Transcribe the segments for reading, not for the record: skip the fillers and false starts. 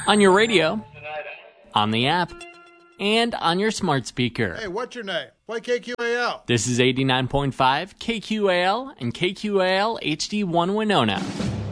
On your radio, on the app, and on your smart speaker. Hey, what's your name? Play KQAL. This is 89.5 KQAL and KQAL HD1 Winona.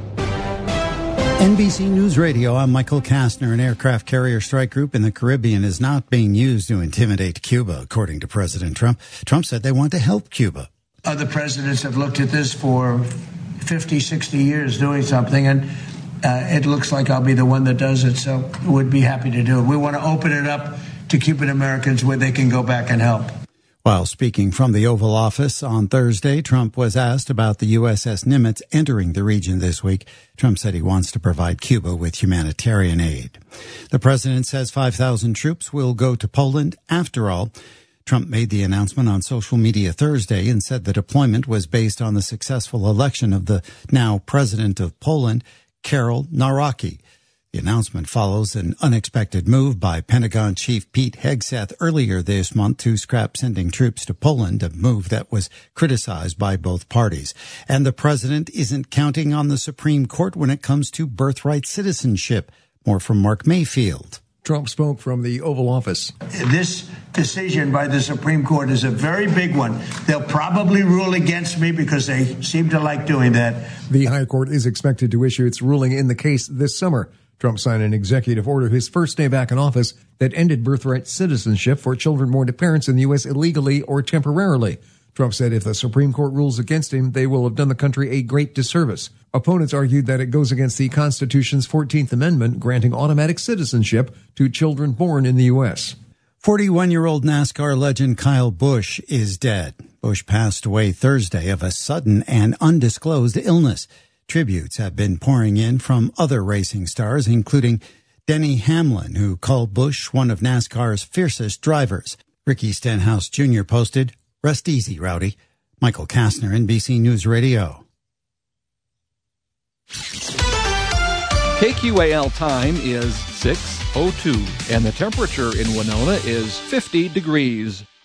NBC News Radio, I'm Michael Kastner. An aircraft carrier strike group in the Caribbean is not being used to intimidate Cuba, according to President Trump. Trump said they want to help Cuba. Other presidents have looked at this for 50, 60 years doing something, and it looks like I'll be the one that does it, so would be happy to do it. We want to open it up to Cuban Americans where they can go back and help. While speaking from the Oval Office on Thursday, Trump was asked about the USS Nimitz entering the region this week. Trump said he wants to provide Cuba with humanitarian aid. The president says 5,000 troops will go to Poland after all. Trump made the announcement on social media Thursday and said the deployment was based on the successful election of the now president of Poland, Karol Nawrocki. The announcement follows an unexpected move by Pentagon Chief Pete Hegseth earlier this month to scrap sending troops to Poland, a move that was criticized by both parties. And the president isn't counting on the Supreme Court when it comes to birthright citizenship. More from Mark Mayfield. Trump spoke from the Oval Office. This decision by the Supreme Court is a very big one. They'll probably rule against me because they seem to like doing that. The High Court is expected to issue its ruling in the case this summer. Trump signed an executive order his first day back in office that ended birthright citizenship for children born to parents in the U.S. illegally or temporarily. Trump said if the Supreme Court rules against him, they will have done the country a great disservice. Opponents argued that it goes against the Constitution's 14th Amendment, granting automatic citizenship to children born in the U.S. 41-year-old NASCAR legend Kyle Busch is dead. Busch passed away Thursday of a sudden and undisclosed illness. Tributes have been pouring in from other racing stars, including Denny Hamlin, who called Busch one of NASCAR's fiercest drivers. Ricky Stenhouse Jr. posted, "Rest easy, Rowdy." Michael Kastner, NBC News Radio. KQAL time is 6:02, and the temperature in Winona is 50 degrees.